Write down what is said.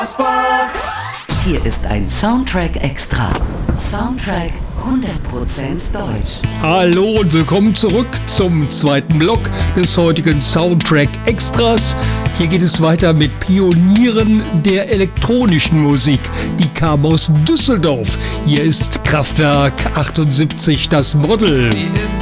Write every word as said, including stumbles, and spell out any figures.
Hier ist ein Soundtrack extra. Soundtrack hundert Prozent deutsch. Hallo und willkommen zurück zum zweiten Block des heutigen Soundtrack Extras. Hier geht es weiter mit Pionieren der elektronischen Musik. Die kamen aus Düsseldorf. Hier ist Kraftwerk achtundsiebzig, das Model. Sie ist